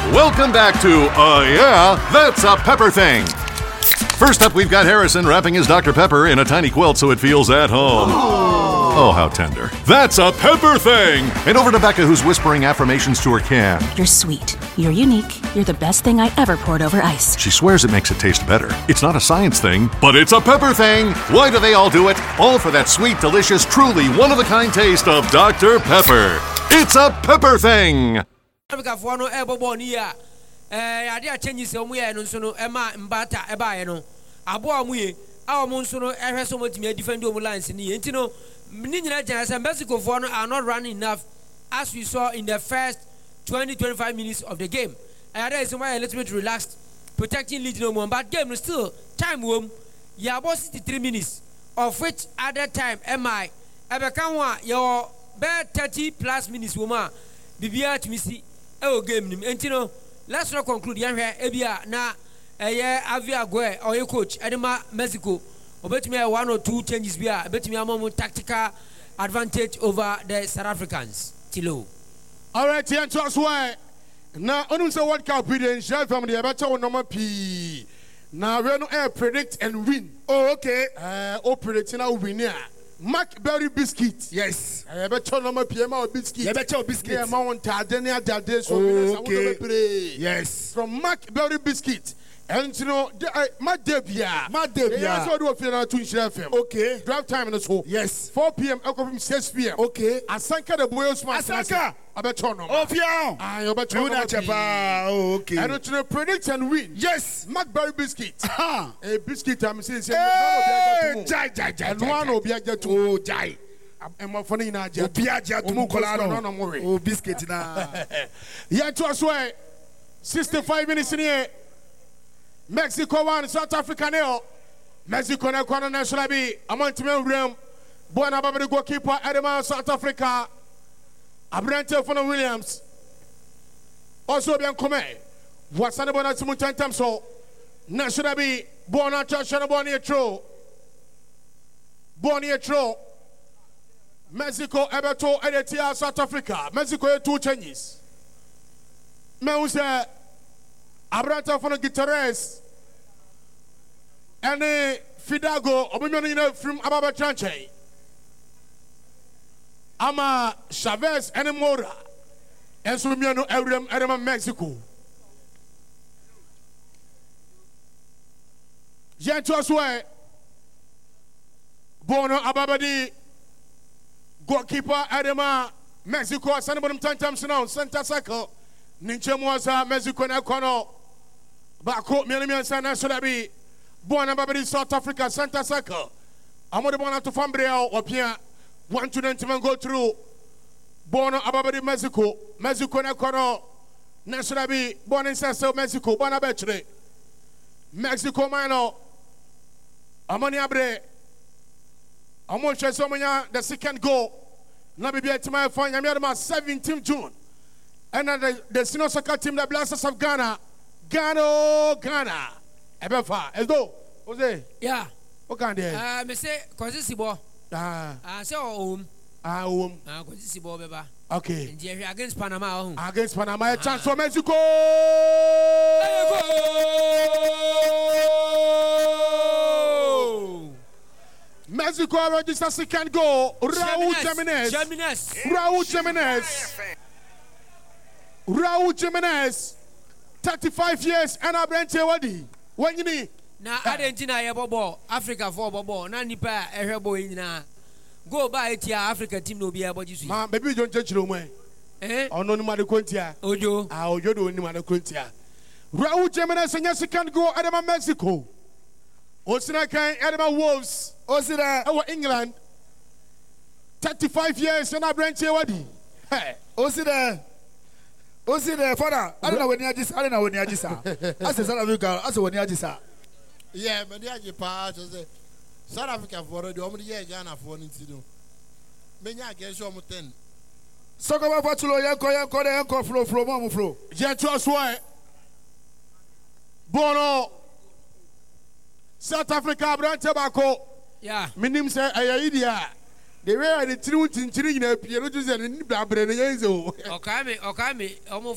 Welcome back to Yeah, That's a Pepper Thing. First up, we've got Harrison wrapping his Dr. Pepper in a tiny quilt so it feels at home. Oh, how tender. That's a Pepper Thing! And over to Becca, who's whispering affirmations to her can. You're sweet. You're unique. You're the best thing I ever poured over ice. She swears it makes it taste better. It's not a science thing, but it's a Pepper Thing! Why do they all do it? All for that sweet, delicious, truly one-of-a-kind taste of Dr. Pepper. It's a Pepper Thing! Idea changes no so Emma Mbata Ebaeno. Abo Muye, our monsono, I so much me defend your lines in the Intino. Ninja and Mexico are not running enough as we saw in the first 20-25 minutes of the game. And that is why a little bit relaxed, protecting Legion but game is still time womb. About 63 minutes, of which at that time MI Ebekanwa your bad 30 plus minutes woman. Bibia to me see game Intino. Let's not conclude. Ebia na Avia Gue or your coach Edema Mexico. Or bet me 1 or 2 changes. Bet me a more tactical advantage over the South Africans. Tilo. All right, here to us why. Now, on the World Cup, we didn't share from the better number P. Now we don't predict and win. Oh, okay. Predicting our winner. Macberry biscuit. Yes. I better number PM or biscuit. You better biscuit. Yeah, Mount Tadenia Dade. So okay. Yes. From Macberry biscuit. And you know, Madebia. Yes, what do I feel to share FM? Okay. Drive time in the school. Yes. 4 p.m. I come from 6 p.m. Okay. Asanka the boys. Asanka. I better number. Oh, yeah. I better number. Oh, okay. And to predict and win. Yes. Macberry biscuit. A biscuit. I'm saying. Jai. And one will be a get to. Oh, Jai. I'm a funny na jet. Piaja to Mukolano. Oh, biscuit na. Yeah, to us way. 65 minutes in here. Mexico 1, South Africa 0. Mexico na kwa national be. Amantimen realm. Buona baba the goalkeeper Edema South Africa. Abrante Fona Williams. Also bien come. Wasane bona timutantam so. National be. Buona chashana boni tro. Boni tro. Mexico ebeto edetia South Africa. Mexico 2 changes. Meuse Abranta for the Guterres and Fidago, Obimano from Ababa Tranche. Ama Chavez and Mora, and Sumiano Edema Mexico. Gentos way Bono Ababadi, goalkeeper Edema Mexico, Sanabon Tantam now, Santa Saco, Ninchemosa, Mexico and Econo. Bako Milimian Sana Sodabi, born Babadi South Africa, Santa Circle. I'm on the one to Fambria or Pia. 1 to 90 go through. Born Ababadi, Mexico, Mexico Nakono, Nasodabi, born in Sasso, Mexico, Bonabetre, Mexico Mano, Amoni Abre, Amosha Somania, the second goal. Nabi to my fine, I'm 17th June. And then the Sinosaka team, the Blasters of Ghana. Ghana. Ebefa. Edo. Jose. Yeah. What kind of? Me say, Cosisibo. Say, Cosisibo, Beba. Okay. Against Panama. Against Panama. A chance for Mexico. Mexico registered second goal. Raul Jimenez. 35 years and I brand Wadi. When you need now, Argentina, Bobo, Africa for Bobo, Nanipa, Erebo in go by it, Africa team will be able to see. Maybe you don't judge your way. Or no matter Quintia. Ojo, how you do no matter Quintia. Raul Jimenez and yes, can go Edema Mexico. Osinakan Edema Wolves. Osina, our England. 35 years and I brand Wadi. Hey, Osina. Oh, see there, father. I don't know when you just. I don't know when you just. I said, South Africa. I said, when you just. Yeah, but the other part is South Africa for the only year Ghana for one incident. Many against your 10. So come over to Yanko flow, Mamu flow. Just why. Bono. South Africa, brand tobacco. Yeah. Minim say, Ayaidia. The way I did 3 in 3 in a period is an in Brabren. Okay, almost.